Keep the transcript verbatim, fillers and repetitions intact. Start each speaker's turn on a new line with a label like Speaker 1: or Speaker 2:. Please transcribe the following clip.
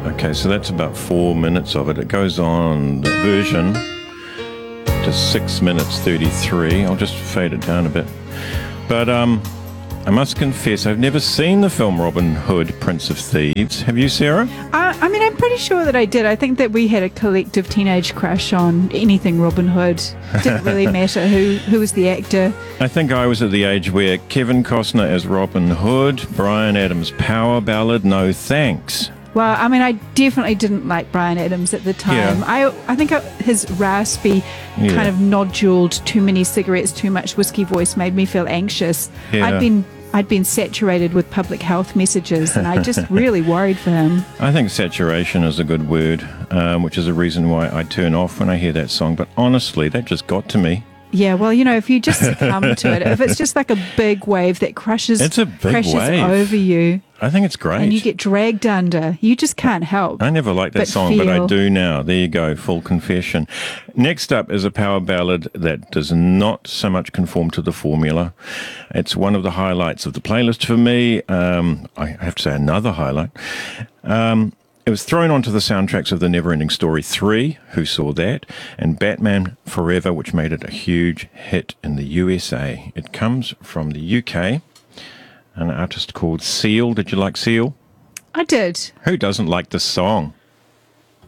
Speaker 1: Okay, so that's about four minutes of it. It goes on, the version, to six minutes thirty-three. I'll just fade it down a bit. But um, I must confess, I've never seen the film Robin Hood, Prince of Thieves. Have you, Sarah?
Speaker 2: Uh, I mean, I'm pretty sure that I did. I think that we had a collective teenage crush on anything Robin Hood. Didn't really matter who, who was the actor.
Speaker 1: I think I was at the age where Kevin Costner as Robin Hood, Bryan Adams' power ballad, No Thanks.
Speaker 2: Well, I mean, I definitely didn't like Bryan Adams at the time.
Speaker 1: Yeah.
Speaker 2: I I think his raspy,
Speaker 1: Yeah.
Speaker 2: kind of noduled, too many cigarettes, too much whiskey voice made me feel anxious.
Speaker 1: Yeah.
Speaker 2: I'd been I'd been saturated with public health messages, and I just really worried for him.
Speaker 1: I think saturation is a good word, um, which is a reason why I turn off when I hear that song. But honestly, that just got to me.
Speaker 2: Yeah, well, you know, if you just succumb to it, if it's just like a big wave that crushes,
Speaker 1: It's a big
Speaker 2: crashes
Speaker 1: wave.
Speaker 2: over you,
Speaker 1: I think it's great.
Speaker 2: and you get dragged under, you just can't help.
Speaker 1: I never liked that
Speaker 2: but
Speaker 1: song, but I
Speaker 2: feel-
Speaker 1: do now. There you go, full confession. Next up is a power ballad that does not so much conform to the formula. It's one of the highlights of the playlist for me. Um, I have to say another highlight. Um, it was thrown onto the soundtracks of The Neverending Story three, who saw that, and Batman Forever, which made it a huge hit in the U S A. It comes from the U K, an artist called Seal. Did you like Seal?
Speaker 2: I did.
Speaker 1: Who doesn't like this song?